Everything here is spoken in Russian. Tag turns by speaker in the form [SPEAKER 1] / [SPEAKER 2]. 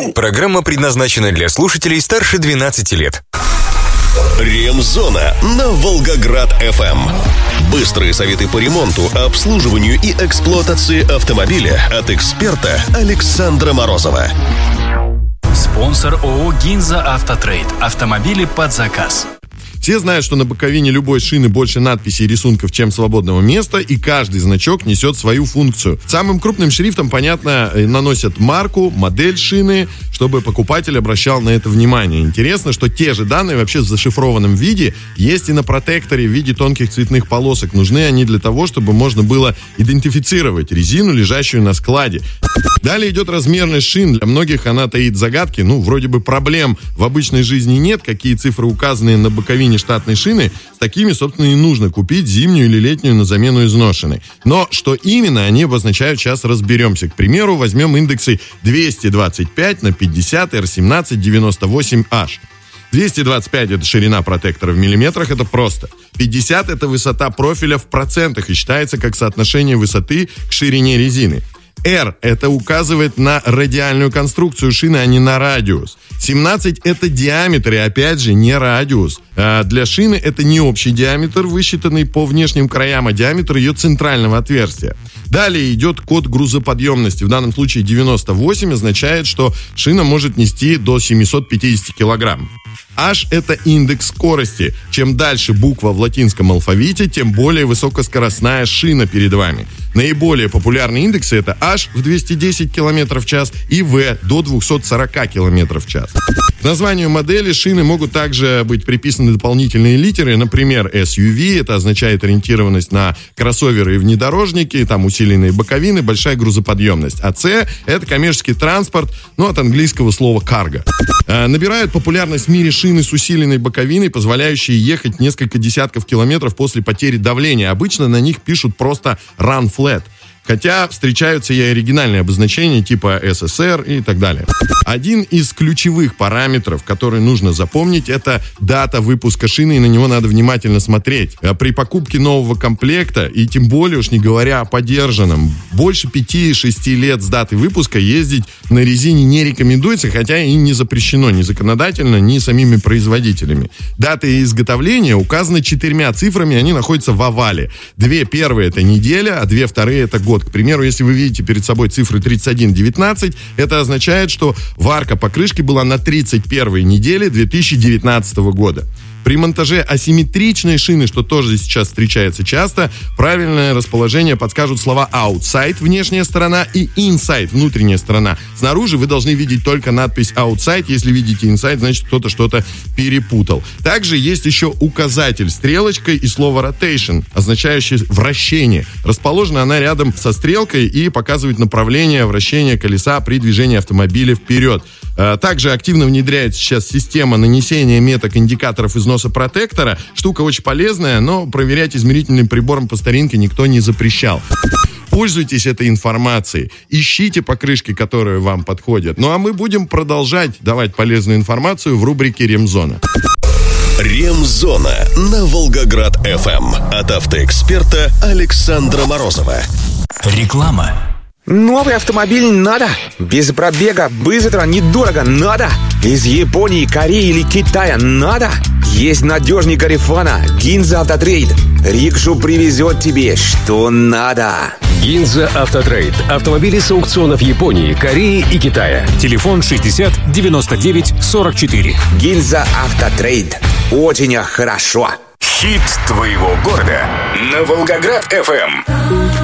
[SPEAKER 1] Программа предназначена для слушателей старше 12 лет.
[SPEAKER 2] Ремзона на Волгоград-ФМ. Быстрые советы по ремонту, обслуживанию и эксплуатации автомобиля от эксперта Александра Морозова.
[SPEAKER 3] Спонсор ООО «Гинза Автотрейд». Автомобили под заказ.
[SPEAKER 4] Все знают, что на боковине любой шины больше надписей и рисунков, чем свободного места, и каждый значок несет свою функцию. Самым крупным шрифтом, понятно, наносят марку, модель шины, чтобы покупатель обращал на это внимание. Интересно, что те же данные вообще в зашифрованном виде есть и на протекторе в виде тонких цветных полосок. Нужны они для того, чтобы можно было идентифицировать резину, лежащую на складе. Далее идет размерность шин. Для многих она таит загадки. Вроде бы проблем в обычной жизни нет. Какие цифры указаны на боковине штатной шины, с такими, собственно, и нужно купить зимнюю или летнюю на замену изношенной. Но что именно они обозначают, сейчас разберемся. К примеру, возьмем индексы 225 на 50 R17 98H. 225 – это ширина протектора в миллиметрах, это просто. 50 – это высота профиля в процентах и считается как соотношение высоты к ширине резины. R – это указывает на радиальную конструкцию шины, а не на радиус. 17 – это диаметр, и опять же не радиус. Для шины это не общий диаметр, высчитанный по внешним краям, а диаметр ее центрального отверстия. Далее идет код грузоподъемности. В данном случае 98 означает, что шина может нести до 750 килограмм. H – это индекс скорости. Чем дальше буква в латинском алфавите, тем более высокоскоростная шина перед вами. Наиболее популярные индексы – это H в 210 км в час и V до 240 км в час. К названию модели шины могут также быть приписаны дополнительные литеры. Например, SUV – это означает ориентированность на кроссоверы и внедорожники, там усиленные боковины, большая грузоподъемность. А C – это коммерческий транспорт, от английского слова cargo. Набирают популярность в мире шины с усиленной боковиной, позволяющие ехать несколько десятков километров после потери давления. Обычно на них пишут просто run flat. Хотя встречаются и оригинальные обозначения типа СССР и так далее. Один из ключевых параметров, который нужно запомнить, это дата выпуска шины, и на него надо внимательно смотреть. При покупке нового комплекта, и тем более уж не говоря о подержанном, больше 5-6 лет с даты выпуска ездить на резине не рекомендуется, хотя и не запрещено ни законодательно, ни самими производителями. Даты изготовления указаны 4 цифрами, они находятся в овале. 2 первые это неделя, а 2 вторые это год. К примеру, если вы видите перед собой цифры 31-19, это означает, что варка покрышки была на 31-й неделе 2019 года. При монтаже асимметричной шины, что тоже сейчас встречается часто, правильное расположение подскажут слова outside, внешняя сторона, и inside, внутренняя сторона. Снаружи вы должны видеть только надпись outside. Если видите inside, значит кто-то что-то перепутал. Также есть еще указатель стрелочкой и слово rotation, означающее вращение. Расположена она рядом со стрелкой и показывает направление вращения колеса при движении автомобиля вперед. Также активно внедряется сейчас система нанесения меток индикаторов износа протектора. Штука очень полезная, но проверять измерительным прибором по старинке никто не запрещал. Пользуйтесь этой информацией, ищите покрышки, которые вам подходят. А мы будем продолжать давать полезную информацию в рубрике «Ремзона».
[SPEAKER 2] Ремзона на Волгоград-ФМ от автоэксперта Александра Морозова.
[SPEAKER 3] Реклама.
[SPEAKER 5] Новый автомобиль надо? Без пробега, быстро, недорого надо? Из Японии, Кореи или Китая надо? Есть надежный Гарифана, Гинза Автотрейд. Рикшу привезет тебе, что надо.
[SPEAKER 6] Гинза Автотрейд. Автомобили с аукционов Японии, Кореи и Китая. Телефон 60 99 44.
[SPEAKER 5] Гинза Автотрейд. Очень хорошо.
[SPEAKER 1] Хит твоего города на Волгоград-ФМ.